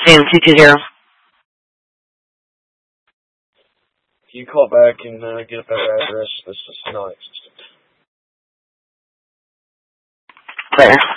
Sam 220. Can you call back and get a better address? This is not existent. Clear.